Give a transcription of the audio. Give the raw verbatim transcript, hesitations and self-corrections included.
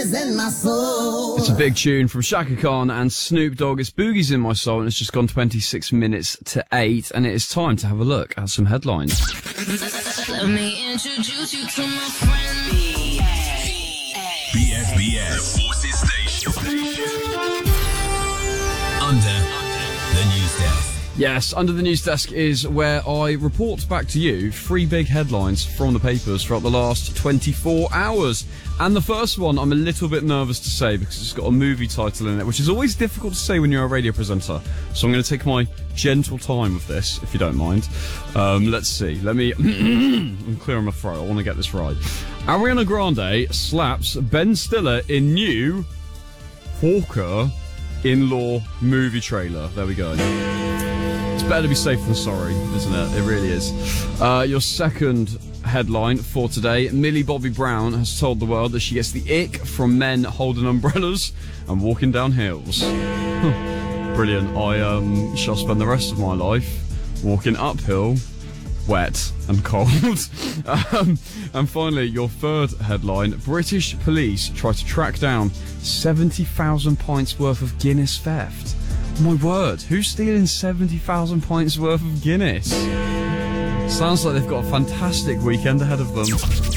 boogies in my soul. It's a big tune from Shaka Khan and Snoop Dogg. It's Boogies in My Soul, and it's just gone twenty-six minutes to eight, and it is time to have a look at some headlines. Let me introduce you to my friend B. B F B S, the Forces Station. Under the News Desk. Yes, Under the News Desk is where I report back to you three big headlines from the papers throughout the last twenty-four hours. And the first one I'm a little bit nervous to say because it's got a movie title in it, which is always difficult to say when you're a radio presenter. So I'm going to take my gentle time with this, if you don't mind. Um, let's see. Let me... I'm clearing my throat. I want to get this right. Ariana Grande slaps Ben Stiller in new Hawker in-law movie trailer. There we go. It's better to be safe than sorry, isn't it? It really is. Uh, your second headline for today, Millie Bobby Brown has told the world that she gets the ick from men holding umbrellas and walking down hills. Huh. Brilliant. I um, shall spend the rest of my life walking uphill, wet and cold. um, and finally, your third headline, British police try to track down seventy thousand pints worth of Guinness theft. My word, who's stealing seventy thousand pints worth of Guinness? Sounds like they've got a fantastic weekend ahead of them.